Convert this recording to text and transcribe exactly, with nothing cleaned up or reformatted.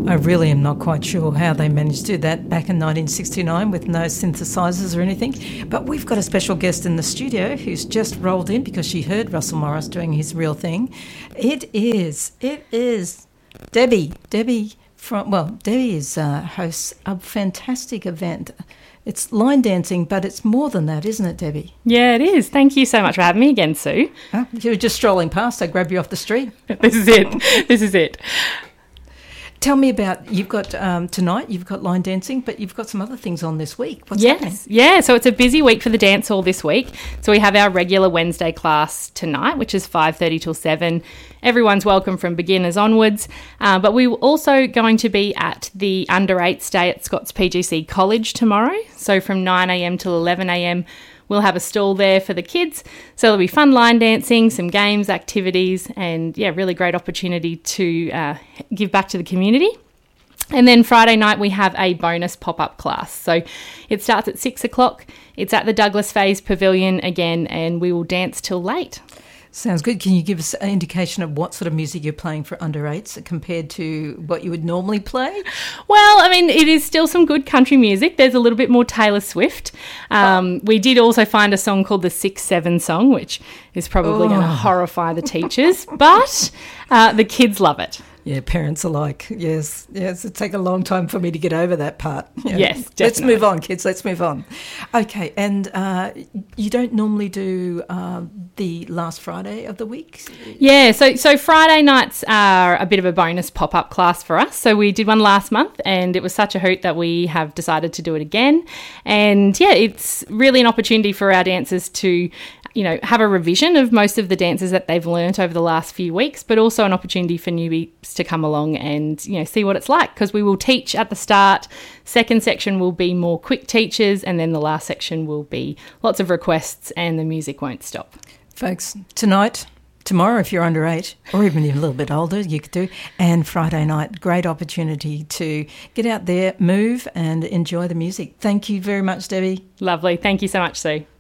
I really am not quite sure how they managed to do that back in nineteen sixty-nine with no synthesizers or anything. But we've got a special guest in the studio who's just rolled in because she heard Russell Morris doing his real thing. It is, it is Debbie. Debbie from, well, Debbie is uh, hosts a fantastic event. It's line dancing, but it's more than that, isn't it, Debbie? Yeah, it is. Thank you so much for having me again, Sue. Huh? You were just strolling past, I grabbed you off the street. This is it. This is it. Tell me about, you've got um, tonight, you've got line dancing, but you've got some other things on this week. What's yes. happening? Yeah, so it's a busy week for the dance hall this week. So we have our regular Wednesday class tonight, which is five thirty till seven. Everyone's welcome from beginners onwards. Uh, but we're also going to be at the under eights day at Scott's P G C College tomorrow. So from nine a.m. till eleven a.m, we'll have a stall there for the kids. So there'll be fun line dancing, some games, activities, and yeah, really great opportunity to uh, give back to the community. And then Friday night we have a bonus pop-up class. So it starts at six o'clock. It's at the Douglas Fays Pavilion again, and we will dance till late. Sounds good. Can you give us an indication of what sort of music you're playing for under eights compared to what you would normally play? Well, I mean, it is still some good country music. There's a little bit more Taylor Swift. Um, we did also find a song called the six seven song, which is probably Oh. going to horrify the teachers, but uh, the kids love it. Yeah, parents alike. Yes, yes. It'd take a long time for me to get over that part. Yeah. Yes, Let's definitely. move on, kids. Let's move on. Okay, and uh, you don't normally do uh, the last Friday of the week? Yeah, so so Friday nights are a bit of a bonus pop-up class for us. So we did one last month and it was such a hoot that we have decided to do it again. And yeah, it's really an opportunity for our dancers to, you know, have a revision of most of the dances that they've learnt over the last few weeks, but also an opportunity for newbies to come along and, you know, see what it's like, because we will teach at the start. Second section will be more quick teachers, and then the last section will be lots of requests and the music won't stop. Folks, tonight, tomorrow if you're under eight, or even a little bit older, you could do, and Friday night, great opportunity to get out there, move and enjoy the music. Thank you very much, Debbie. Lovely. Thank you so much, Sue.